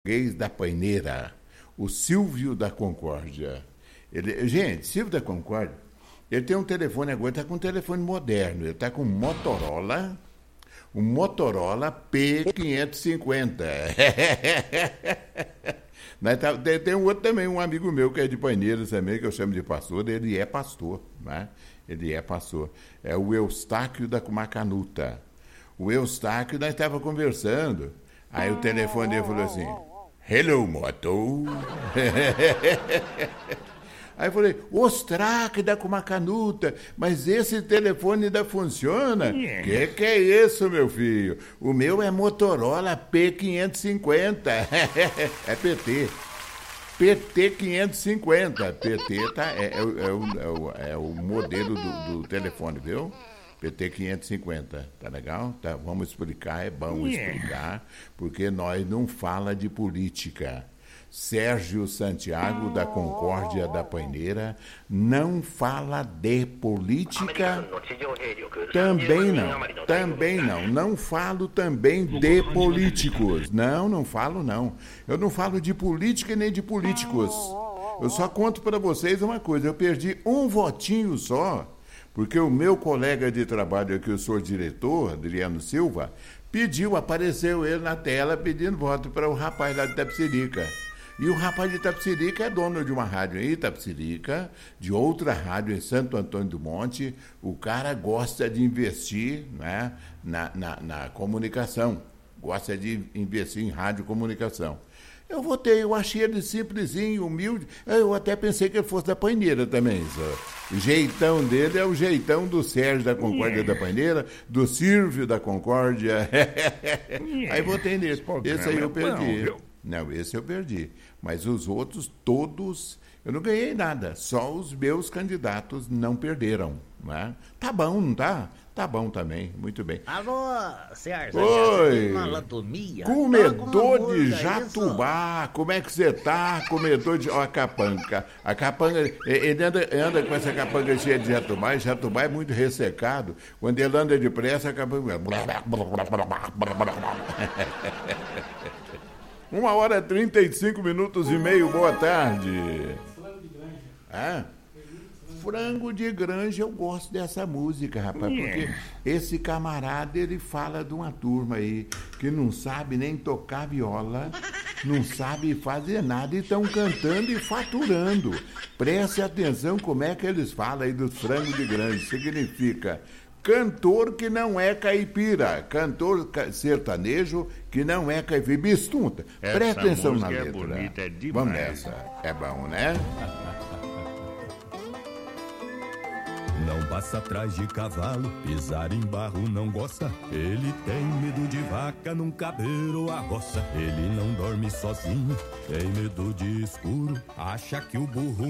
da Paineira, o Silvio da Concórdia. Gente, Silvio da Concórdia, ele tem um telefone agora, está com um telefone moderno, ele está com um Motorola P550. Tem um outro também, um amigo meu que é de Paineiras também, que eu chamo de pastor, ele é pastor, né? Ele é pastor. É o Eustáquio da Macanuta. O Eustáquio, nós estávamos conversando, aí o telefone dele falou assim: Hello, Moto. Aí eu falei: Ostraque da Macanuta, mas esse telefone ainda funciona? Que é isso, meu filho? O meu é Motorola P550. É PT. PT 550. PT é o modelo do telefone, viu? PT 550, tá legal? Tá, vamos explicar, é bom explicar, porque nós não fala de política. Sérgio Santiago, da Concórdia da Paineira, não fala de política, também não. Não falo também de políticos. Não falo não. Eu não falo de política nem de políticos. Eu só conto para vocês uma coisa, eu perdi um votinho só, porque o meu colega de trabalho, que eu sou diretor, Adriano Silva, apareceu ele na tela pedindo voto para o rapaz lá de Itapecerica. E o rapaz de Itapecerica é dono de uma rádio em Itapecerica, de outra rádio em Santo Antônio do Monte. O cara gosta de investir, né, na comunicação, gosta de investir em radiocomunicação. Eu votei, eu achei ele simplesinho, humilde. Eu até pensei que ele fosse da Paineira também. O jeitão dele é o jeitão do Sérgio da Concórdia da Paineira, do Silvio da Concórdia. Aí votei nele. Esse aí eu perdi. Não, esse eu perdi. Mas os outros, todos, eu não ganhei nada. Só os meus candidatos não perderam. Né? Tá bom, não tá? Tá bom também, muito bem. Alô, Sérgio. Oi. Malatomia. Comedor de Jatubá. Como é que você tá? Comedor de... Ó, a capanga. A capanga, ele anda com essa capanga cheia de jatubá, e jatubá é muito ressecado. Quando ele anda depressa, a capanga... 1h35 boa tarde. Frango de Granja, eu gosto dessa música, rapaz, porque esse camarada, ele fala de uma turma aí que não sabe nem tocar viola, não sabe fazer nada e estão cantando e faturando. Preste atenção como é que eles falam aí do Frango de Granja. Significa cantor que não é caipira, cantor sertanejo que não é caipira. Bistunta, presta atenção na letra. Bonita, demais. Vamos nessa, é bom, né? Não passa atrás de cavalo, pisar em barro não gosta. Ele tem medo de vaca, nunca beirou a roça. Ele não dorme sozinho, tem medo de escuro, acha que o burro